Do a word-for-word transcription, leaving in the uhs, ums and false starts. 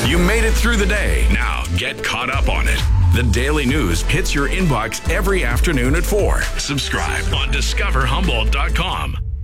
You made it through the day. Now get caught up on it. The Daily News hits your inbox every afternoon at four. Subscribe on discover humboldt dot com.